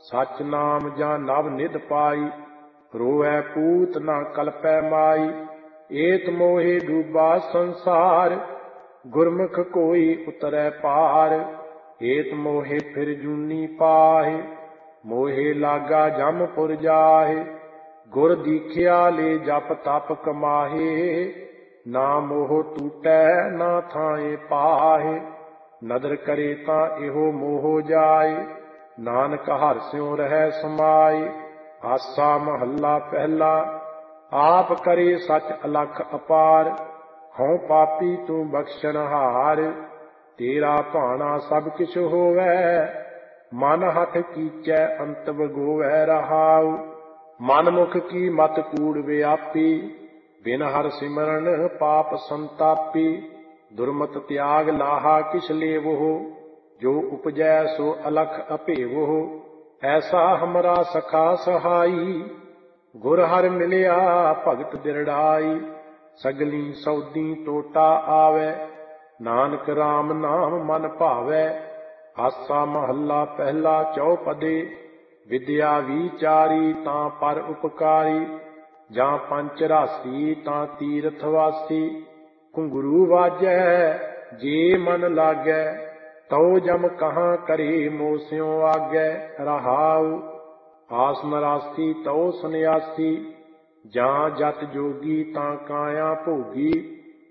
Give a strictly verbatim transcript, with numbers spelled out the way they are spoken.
सच नाम जा नव निध पाई, रोए पूत ना कल्पै माई। एत मोहे डूबा संसार, गुरमुख कोई उतरै पार। एत मोहे फिर जूनी पाहे, मोहे लागा जमपुर जाहे। गुर दीखिया ले जप तप कमाहे, ना मोह टूटै ना थाए पाहे। नदर करे तां इहो मोह जाए, नानक हर स्यों रहै समाए। आसा महला पहला, आप करे सच अलख अपार। हऊँ पापी तू बख्शनहार, तेरा भाना सब किछ होवै। मन हठ कीचै अंत बगोवै रहाऊ। मन मुख की मत कूड़ व्यापी, बिन हर सिमरन पाप संतापी। दुर्मत त्याग लाहा किस लेवो, जो उपजै सो अलख अपेवो। ऐसा हमरा सखा सहाई, गुर हर मिलिया भगत दिरड़ाई। सगली सौदी टोटा आवै, नानक राम नाम मन भावै। आसा महला पहला चौपदे, विद्या विचारी तां पर उपकारी। ਜਾਂ ਪੰਚ ਰਾਸੀ ਤਾਂ ਤੀਰਥ ਵਾਸੀ। ਘੁੰਗਰੂ ਵਾਜੈ ਜੇ ਮਨ ਲਾਗੈ, ਤਉ ਜਮ ਕਹਾਂ ਕਰੇ ਮੋਹ ਸਿਉ ਆਗੈ ਰਹਾਉ। ਆਸ ਨਰਾਸੀ ਤਉ ਸੰਨਿਆਸੀ, ਜਾਂ ਜਤ ਜੋਗੀ ਤਾਂ ਕਾਇਆ ਭੋਗੀ।